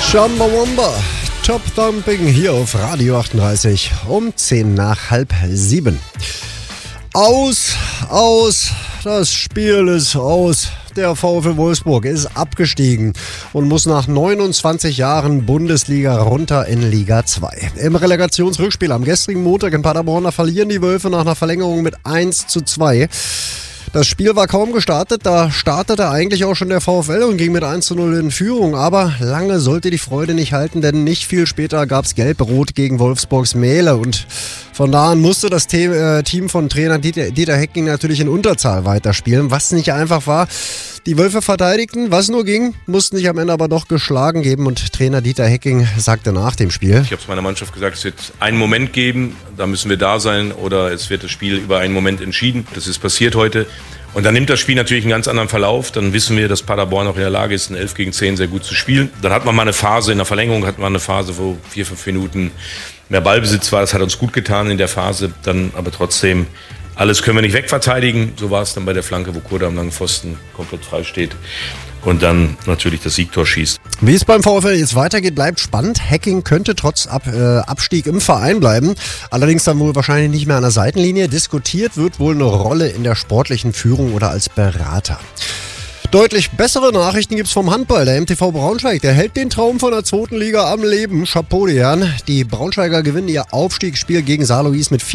Chumbawamba, Top Thumping hier auf Radio 38 um 10 nach halb 7. Aus, das Spiel ist aus. Der VfL Wolfsburg ist abgestiegen und muss nach 29 Jahren Bundesliga runter in Liga 2. Im Relegationsrückspiel am gestrigen Montag in Paderborn verlieren die Wölfe nach einer Verlängerung mit 1:2. Das Spiel war kaum gestartet, da startete eigentlich auch schon der VfL und ging mit 1:0 in Führung. Aber lange sollte die Freude nicht halten, denn nicht viel später gab es Gelb-Rot gegen Wolfsburgs Mähle. Und von da an musste das Team von Trainer Dieter Hecking natürlich in Unterzahl weiterspielen, was nicht einfach war. Die Wölfe verteidigten, was nur ging, mussten sich am Ende aber doch geschlagen geben. Und Trainer Dieter Hecking sagte nach dem Spiel: Ich habe es meiner Mannschaft gesagt, es wird einen Moment geben, da müssen wir da sein, oder es wird das Spiel über einen Moment entschieden. Das ist passiert heute. Und dann nimmt das Spiel natürlich einen ganz anderen Verlauf. Dann wissen wir, dass Paderborn auch in der Lage ist, ein 11 gegen 10 sehr gut zu spielen. Dann hat man mal eine Phase, in der Verlängerung hat man eine Phase, wo 4-5 Minuten mehr Ballbesitz war. Das hat uns gut getan in der Phase. Dann aber trotzdem, alles können wir nicht wegverteidigen. So war es dann bei der Flanke, wo Kurda am langen Pfosten komplett frei steht und dann natürlich das Siegtor schießt. Wie es beim VfL jetzt weitergeht, bleibt spannend. Hecking könnte trotz Abstieg im Verein bleiben. Allerdings dann wohl wahrscheinlich nicht mehr an der Seitenlinie. Diskutiert wird wohl eine Rolle in der sportlichen Führung oder als Berater. Deutlich bessere Nachrichten gibt's vom Handball. Der MTV Braunschweig, der hält den Traum von der 2. Liga am Leben. Chapeau, die Herren. Die Braunschweiger gewinnen ihr Aufstiegsspiel gegen Saarlouis mit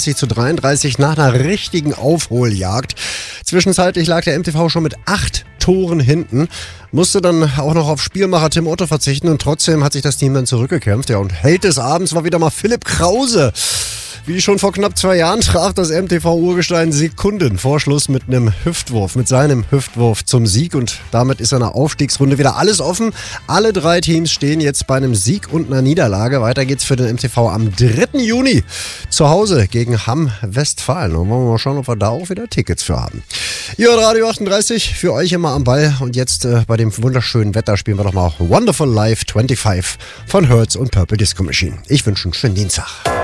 34:33 nach einer richtigen Aufholjagd. Zwischenzeitlich lag der MTV schon mit 8 Toren hinten, musste dann auch noch auf Spielmacher Tim Otto verzichten und trotzdem hat sich das Team dann zurückgekämpft. Ja, und Held des Abends war wieder mal Philipp Krause. Wie schon vor knapp 2 Jahren traf das MTV-Urgestein Sekunden vor Schluss mit seinem Hüftwurf zum Sieg, und damit ist in der Aufstiegsrunde wieder alles offen. Alle 3 Teams stehen jetzt bei einem Sieg und einer Niederlage. Weiter geht's für den MTV am 3. Juni zu Hause gegen Hamm Westfalen. Und wollen wir mal schauen, ob wir da auch wieder Tickets für haben. Ihr hört Radio 38, für euch immer am Ball, und jetzt bei dem wunderschönen Wetter spielen wir doch mal Wonderful Life 25 von Hertz und Purple Disco Machine. Ich wünsche einen schönen Dienstag.